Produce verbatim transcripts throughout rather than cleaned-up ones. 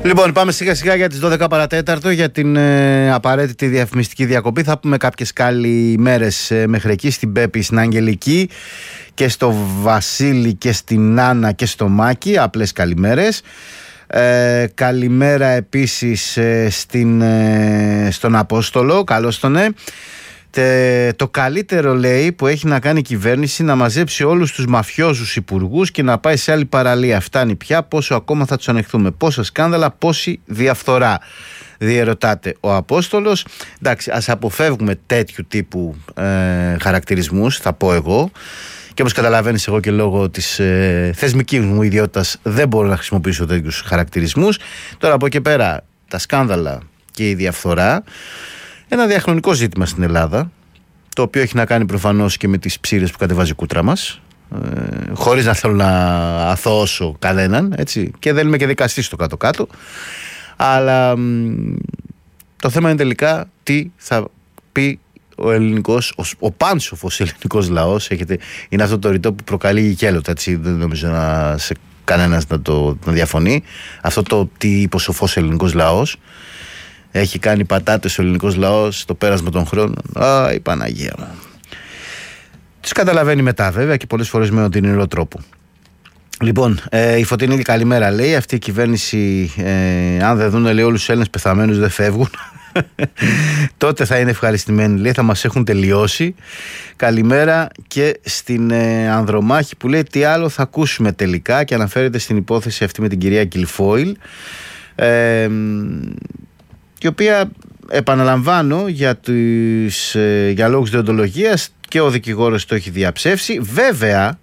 Λοιπόν, πάμε σιγά σιγά για τις δώδεκα παρατέταρτο για την ε, απαραίτητη διαφημιστική διακοπή. Θα πούμε κάποιες καλημέρες ε, μέχρι εκεί, στην Πέπη, στην Αγγελική και στο Βασίλη και στην Άννα και στο Μάκη. Απλές καλημέρες. Ε, καλημέρα επίσης ε, στην, ε, στον Απόστολο. Καλώς τον ε. Το καλύτερο, λέει, που έχει να κάνει η κυβέρνηση να μαζέψει όλους τους μαφιόζους υπουργούς και να πάει σε άλλη παραλία. Φτάνει πια, πόσο ακόμα θα τους ανεχθούμε, πόσα σκάνδαλα, πόση διαφθορά, διερωτάται ο Απόστολος. Εντάξει, ας αποφεύγουμε τέτοιου τύπου ε, χαρακτηρισμούς, θα πω εγώ. Και όπως καταλαβαίνεις, εγώ και λόγω της ε, θεσμικής μου ιδιότητας δεν μπορώ να χρησιμοποιήσω τέτοιους χαρακτηρισμούς. Τώρα από εκεί πέρα, τα σκάνδαλα και η διαφθορά, ένα διαχρονικό ζήτημα στην Ελλάδα, το οποίο έχει να κάνει προφανώς και με τις ψήρες που κατεβάζει η κούτρα μας, ε, χωρίς να θέλω να αθωώσω κανέναν, έτσι, και δεν είμαι και δικαστής στο κάτω-κάτω, αλλά μ, το θέμα είναι τελικά τι θα πει ο ελληνικός, ο, ο πάνσοφος ελληνικός λαός. Έχετε, είναι αυτό το ρητό που προκαλεί γικέλωτα, έτσι, δεν νομίζω να σε κανένας να το να διαφωνεί. Αυτό το τι είπε ο σοφός ελληνικός λαός. Έχει κάνει πατάτες ο ελληνικός λαός στο πέρασμα των χρόνων. Α, η Παναγία μου. Τις καταλαβαίνει μετά, βέβαια, και πολλές φορές με οδυνηρό τρόπο. Λοιπόν, ε, η Φωτεινίδη καλημέρα, λέει. Αυτή η κυβέρνηση, ε, αν δεν δουν, λέει, όλους τους Έλληνες πεθαμένους δεν φεύγουν. Τότε θα είναι ευχαριστημένοι, λέει, θα μας έχουν τελειώσει. Καλημέρα και στην ε, Ανδρομάχη που λέει τι άλλο θα ακούσουμε τελικά, και αναφέρεται στην υπόθεση αυτή με την κυρία Γκιλφόιλ. Ε, η οποία, επαναλαμβάνω, για, τις, ε, για λόγους δεοντολογίας και ο δικηγόρος το έχει διαψεύσει. Βέβαια,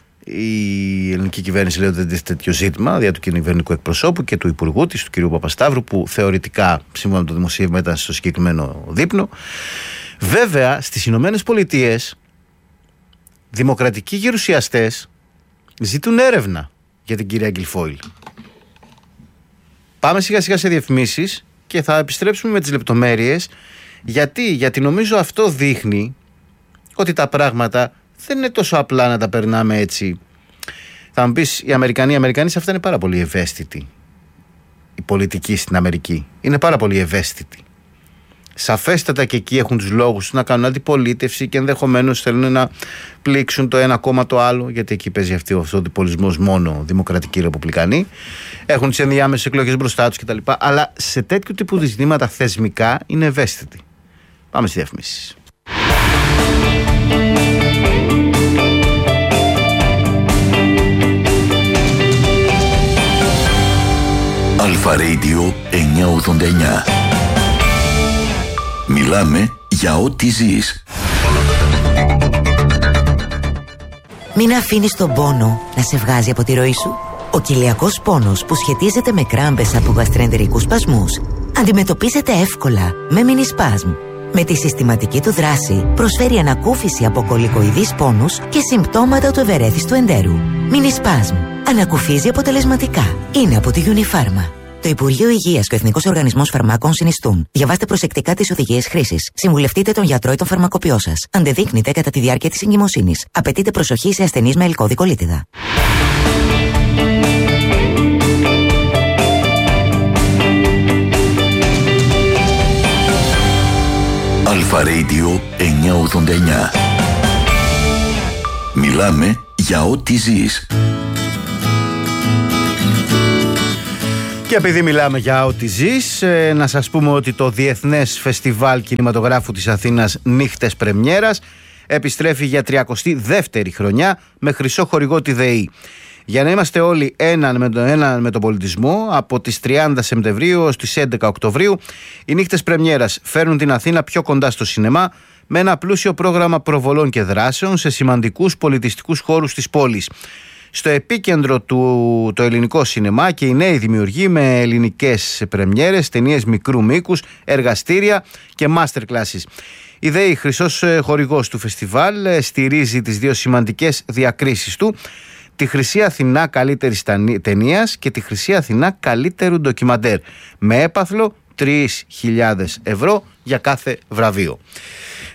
η ελληνική κυβέρνηση λέει ότι δεν τίθεται τέτοιο ζήτημα δια του κυβερνητικού εκπροσώπου και του υπουργού της, του κ. Παπασταύρου, που θεωρητικά, σύμφωνα με το δημοσίευμα, ήταν στο συγκεκριμένο δείπνο. Βέβαια, στις Ηνωμένες Πολιτείες, δημοκρατικοί γερουσιαστές ζητούν έρευνα για την κυρία Γκιλφόιλ. Πάμε σιγά σιγά σε διαφημίσεις και θα επιστρέψουμε με τις λεπτομέρειες. Γιατί, γιατί νομίζω αυτό δείχνει ότι τα πράγματα δεν είναι τόσο απλά να τα περνάμε έτσι. Θα μου πεις, οι Αμερικανοί, οι Αμερικανοί σε αυτά είναι πάρα πολύ ευαίσθητοι. Οι πολιτικοί στην Αμερική είναι πάρα πολύ ευαίσθητοι. Σαφέστατα και εκεί έχουν τους λόγους τους να κάνουν αντιπολίτευση και ενδεχομένως θέλουν να πλήξουν το ένα κόμμα το άλλο, γιατί εκεί παίζει αυτή, αυτό ο αντιπολισμός μόνο δημοκρατικοί ρεπουμπλικανοί. Έχουν τις ενδιάμεσες εκλογές μπροστά τους κτλ. Αλλά σε τέτοιου τύπου ζητήματα θεσμικά είναι ευαίσθητοι. Πάμε στις διαφημίσεις. Αλφα Radio εννιακόσια ογδόντα εννιά. Μιλάμε για ό,τι ζεις. Μην αφήνεις τον πόνο να σε βγάζει από τη ροή σου. Ο κοιλιακός πόνος που σχετίζεται με κράμπες από γαστροεντερικούς σπασμούς αντιμετωπίζεται εύκολα με Minispasm. Με τη συστηματική του δράση προσφέρει ανακούφιση από κολικοειδείς πόνους και συμπτώματα του ευερέθιστου εντέρου. Minispasm. Ανακουφίζει αποτελεσματικά. Είναι από τη Unifarma. Το Υπουργείο Υγείας και ο Εθνικός Οργανισμός Φαρμάκων συνιστούν. Διαβάστε προσεκτικά τις οδηγίες χρήσης. Συμβουλευτείτε τον γιατρό ή τον φαρμακοποιό σας. Αντεδείκνυται κατά τη διάρκεια της εγκυμοσύνης. Απαιτείται προσοχή σε ασθενείς με ελκώδη κολίτιδα. Αλφα Radio εννιακόσια ογδόντα εννιά. Μιλάμε για ό,τι ζεις. Και επειδή μιλάμε για ό,τι ζεις, ε, να σας πούμε ότι το Διεθνές Φεστιβάλ Κινηματογράφου της Αθήνας Νύχτες Πρεμιέρας επιστρέφει για τριακοστή δεύτερη χρονιά με χρυσό χορηγό τη ΔΕΗ. Για να είμαστε όλοι έναν με τον, έναν με τον πολιτισμό, από τις τριάντα Σεπτεμβρίου έως τις έντεκα Οκτωβρίου, οι Νύχτες Πρεμιέρας φέρνουν την Αθήνα πιο κοντά στο σινεμά με ένα πλούσιο πρόγραμμα προβολών και δράσεων σε σημαντικούς πολιτιστικούς χώρους της πόλης. Στο επίκεντρο του το ελληνικό σινεμά και οι νέοι δημιουργοί με ελληνικές πρεμιέρες, ταινίες μικρού μήκους, εργαστήρια και masterclasses. Η ΔΕΗ, χρυσός χορηγός του φεστιβάλ, στηρίζει τις δύο σημαντικές διακρίσεις του, τη Χρυσή Αθηνά καλύτερης ταινίας και τη Χρυσή Αθηνά καλύτερου ντοκιμαντέρ, με έπαθλο τρεις χιλιάδες ευρώ για κάθε βραβείο.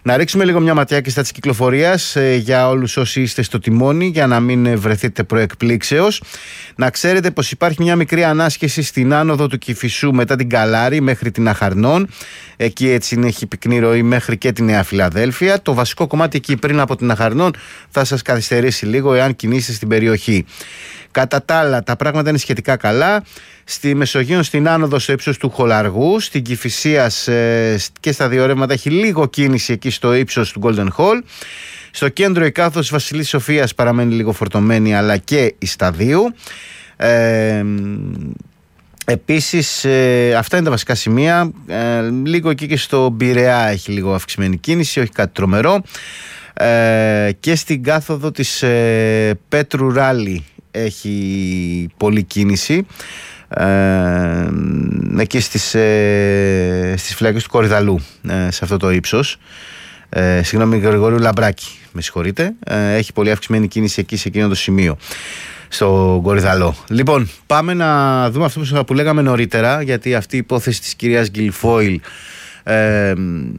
Να ρίξουμε λίγο μια ματιά και στα της κυκλοφορίας ε, για όλους όσοι είστε στο τιμόνι, για να μην βρεθείτε προεκπλήξεως. Να ξέρετε πως υπάρχει μια μικρή ανάσχεση στην άνοδο του Κηφισού μετά την Καλάρη μέχρι την Αχαρνών. Εκεί έτσι έχει πυκνή ροή μέχρι και τη Νέα Φιλαδέλφια. Το βασικό κομμάτι εκεί πριν από την Αχαρνών θα σας καθυστερήσει λίγο εάν κινήσετε στην περιοχή. Κατά τα άλλα, τα πράγματα είναι σχετικά καλά. Στη Μεσογείο, στην άνοδο στο ύψος του Χολαργού, στην Κηφισίας ε, και στα δύο ρεύματα έχει λίγο κίνηση εκεί στο ύψος του Golden Hall. Στο κέντρο η κάθοδος Βασιλής Σοφίας παραμένει λίγο φορτωμένη, αλλά και η Σταδίου. Ε, επίσης, ε, αυτά είναι τα βασικά σημεία. Ε, λίγο εκεί και στο Πειραιά έχει λίγο αυξημένη κίνηση, όχι κάτι τρομερό. Ε, και στην κάθοδο της ε, Πέτρου Ράλι έχει πολλή κίνηση. Ε, εκεί στις, ε, στις φυλακές του Κορυδαλού, ε, σε αυτό το ύψος, ε, συγγνώμη, Γρηγορίου Λαμπράκη, με συγχωρείτε, ε, έχει πολύ αυξημένη κίνηση εκεί σε εκείνο το σημείο, στο Κορυδαλό. Λοιπόν, πάμε να δούμε αυτό που λέγαμε νωρίτερα, γιατί αυτή η υπόθεση της κυρίας Γκιλφόιλ ε,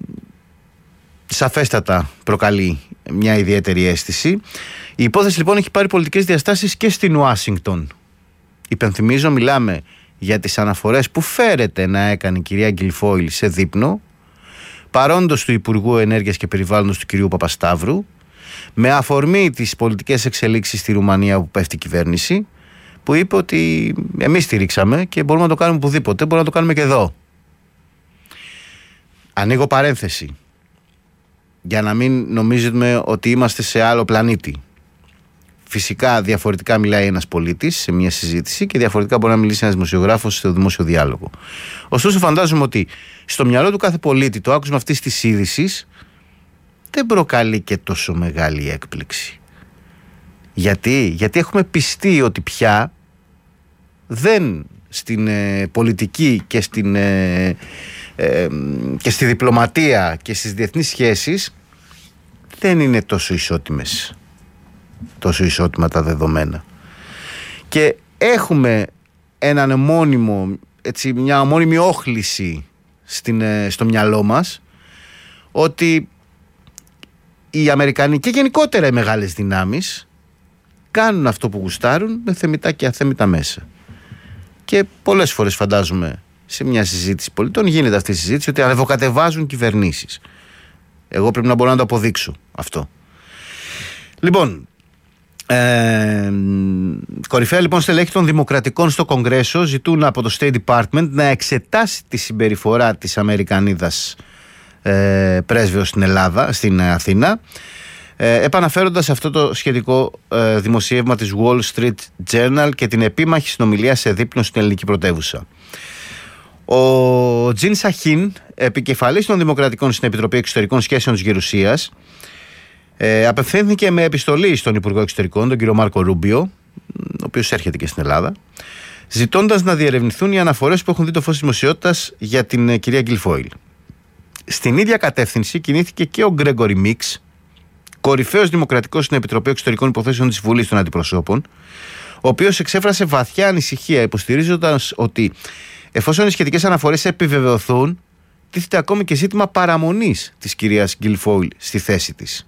σαφέστατα προκαλεί μια ιδιαίτερη αίσθηση. Η υπόθεση λοιπόν έχει πάρει πολιτικές διαστάσεις και στην Ουάσιγκτον. Υπενθυμίζω, μιλάμε για τις αναφορές που φέρεται να έκανε η κυρία Γκιλφόιλ σε δείπνο, παρόντος του Υπουργού Ενέργειας και Περιβάλλοντος του κυρίου Παπασταύρου, με αφορμή τις πολιτικές εξελίξεις στη Ρουμανία που πέφτει η κυβέρνηση, που είπε ότι εμείς στηρίξαμε και μπορούμε να το κάνουμε οπουδήποτε, μπορούμε να το κάνουμε και εδώ. Ανοίγω παρένθεση, για να μην νομίζουμε ότι είμαστε σε άλλο πλανήτη. Φυσικά διαφορετικά μιλάει ένας πολίτης σε μια συζήτηση και διαφορετικά μπορεί να μιλήσει ένας δημοσιογράφος στο δημόσιο διάλογο. Ωστόσο, φαντάζομαι ότι στο μυαλό του κάθε πολίτη το άκουσμα αυτής της είδησης δεν προκαλεί και τόσο μεγάλη έκπληξη. Γιατί, Γιατί έχουμε πιστεί ότι πια δεν στην ε, πολιτική και, στην, ε, ε, και στη διπλωματία και στις διεθνείς σχέσεις δεν είναι τόσο ισότιμες. τόσο ισότιμα τα δεδομένα. Και έχουμε έναν μόνιμο, έτσι, μια μόνιμη όχληση στην, στο μυαλό μας ότι οι Αμερικανοί και γενικότερα οι μεγάλες δυνάμεις κάνουν αυτό που γουστάρουν με θεμιτά και αθέμητα μέσα. Και πολλές φορές, φαντάζομαι, σε μια συζήτηση πολιτών γίνεται αυτή η συζήτηση ότι ανεβοκατεβάζουν κυβερνήσεις. Εγώ πρέπει να μπορώ να το αποδείξω αυτό. Λοιπόν, Ε, κορυφαία λοιπόν στελέχη των Δημοκρατικών στο Κογκρέσο ζητούν από το State Department να εξετάσει τη συμπεριφορά της Αμερικανίδας ε, πρέσβεως στην Ελλάδα, στην Αθήνα, ε, επαναφέροντας αυτό το σχετικό ε, δημοσίευμα της Wall Street Journal και την επίμαχη συνομιλία σε δείπνο στην ελληνική πρωτεύουσα. Ο Τζιν Σαχίν, επικεφαλής των Δημοκρατικών στην Επιτροπή Εξωτερικών Σχέσεων της Γερουσίας, Ε, απευθύνθηκε με επιστολή στον Υπουργό Εξωτερικών, τον κύριο Μάρκο Ρούμπιο, ο οποίος έρχεται και στην Ελλάδα, ζητώντας να διερευνηθούν οι αναφορές που έχουν δει το φως της δημοσιότητας για την ε, κυρία Γκιλφόιλ. Στην ίδια κατεύθυνση κινήθηκε και ο Γκρέγκορι Μίξ, κορυφαίος δημοκρατικός στην Επιτροπή Εξωτερικών Υποθέσεων της Βουλής των Αντιπροσώπων, ο οποίος εξέφρασε βαθιά ανησυχία, υποστηρίζοντας ότι εφόσον οι σχετικές αναφορές επιβεβαιωθούν, τίθεται ακόμη και ζήτημα παραμονής της κυρίας Γκιλφόιλ στη θέση της.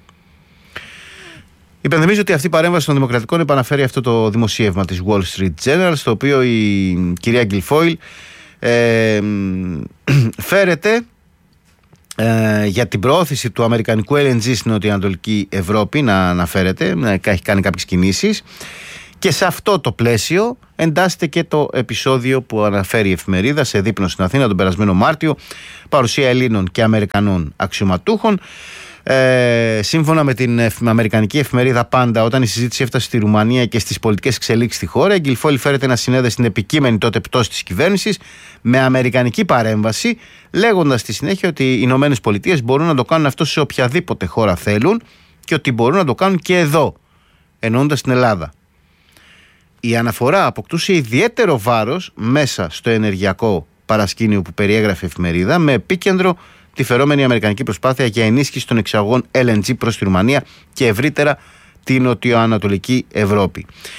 Υπενθυμίζω ότι αυτή η παρέμβαση των Δημοκρατικών επαναφέρει αυτό το δημοσίευμα της Wall Street Journal, στο οποίο η κυρία Γκιλφόιλ ε, φέρεται ε, για την προώθηση του αμερικανικού ελ εν τζι στην Νοτιοανατολική Ευρώπη, να αναφέρεται, να έχει κάνει κάποιες κινήσεις, και σε αυτό το πλαίσιο εντάσσεται και το επεισόδιο που αναφέρει η εφημερίδα σε δείπνο στην Αθήνα τον περασμένο Μάρτιο, παρουσία Ελλήνων και Αμερικανών αξιωματούχων. Ε, σύμφωνα με την αμερικανική εφημερίδα Πάντα, όταν η συζήτηση έφτασε στη Ρουμανία και στις πολιτικές εξελίξεις στη χώρα, η Γκιλφόιλ φέρεται να συνέδε στην επικείμενη τότε πτώση της κυβέρνησης με αμερικανική παρέμβαση, λέγοντας στη συνέχεια ότι οι Ηνωμένες Πολιτείες μπορούν να το κάνουν αυτό σε οποιαδήποτε χώρα θέλουν και ότι μπορούν να το κάνουν και εδώ, εννοώντας την Ελλάδα. Η αναφορά αποκτούσε ιδιαίτερο βάρος μέσα στο ενεργειακό παρασκήνιο που περιέγραφε η εφημερίδα, με επίκεντρο τη φερόμενη αμερικανική προσπάθεια για ενίσχυση των εξαγωγών ελ εν τζι προς τη Ρουμανία και ευρύτερα την νοτιοανατολική Ευρώπη.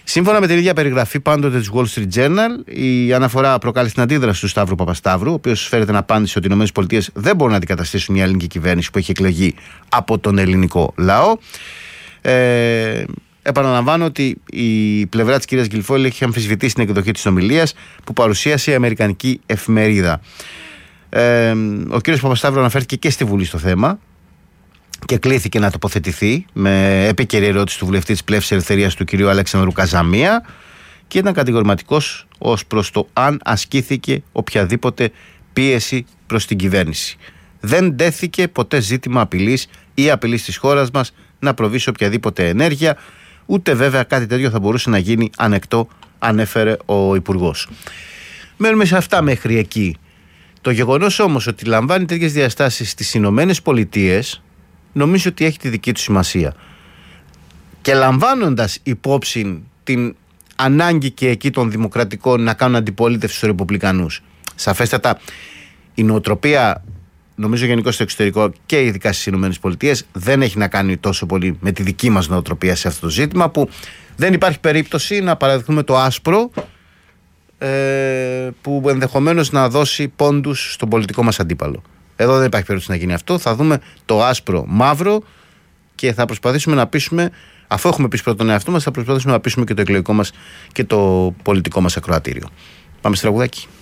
Σύμφωνα με την ίδια περιγραφή πάντοτε της Wall Street Journal, η αναφορά προκάλεσε την αντίδραση του Σταύρου Παπασταύρου, ο οποίος φέρεται να απάντησε ότι οι ΗΠΑ δεν μπορούν να αντικαταστήσουν μια ελληνική κυβέρνηση που έχει εκλεγεί από τον ελληνικό λαό. Ε, επαναλαμβάνω ότι η πλευρά της κυρίας Γκυλφόλη έχει αμφισβητήσει την εκδοχή της ομιλίας που παρουσίασε η αμερικανική εφημερίδα. Ε, ο κύριος Παπασταύρου αναφέρθηκε και στη Βουλή στο θέμα και κλήθηκε να τοποθετηθεί με επίκαιρη ερώτηση του βουλευτή της Πλεύσης Ελευθερίας του κ. Αλέξανδρου Καζαμία και ήταν κατηγορηματικός ως προς το αν ασκήθηκε οποιαδήποτε πίεση προς την κυβέρνηση. Δεν τέθηκε ποτέ ζήτημα απειλής ή απειλής της χώρας μας να προβεί σε οποιαδήποτε ενέργεια, ούτε βέβαια κάτι τέτοιο θα μπορούσε να γίνει ανεκτό, ανέφερε ο Υπουργός. Μένουμε σε αυτά μέχρι εκεί. Το γεγονός όμως ότι λαμβάνει τέτοιες διαστάσεις στις Ηνωμένες Πολιτείες νομίζω ότι έχει τη δική του σημασία. Και λαμβάνοντας υπόψη την ανάγκη και εκεί των δημοκρατικών να κάνουν αντιπολίτευση στους ρεπουμπλικανούς. Σαφέστατα η νοοτροπία, νομίζω γενικώς στο εξωτερικό και ειδικά στις Ηνωμένες Πολιτείες, δεν έχει να κάνει τόσο πολύ με τη δική μας νοοτροπία σε αυτό το ζήτημα, που δεν υπάρχει περίπτωση να παραδεχθούμε το άσπρο ε, που ενδεχομένως να δώσει πόντους στον πολιτικό μας αντίπαλο. Εδώ δεν υπάρχει περίπτωση να γίνει αυτό. Θα δούμε το άσπρο μαύρο και θα προσπαθήσουμε να πείσουμε, αφού έχουμε πείσει πρώτον τον εαυτό μας, θα προσπαθήσουμε να πείσουμε και το εκλογικό μας και το πολιτικό μας ακροατήριο. Πάμε στο τραγουδάκι.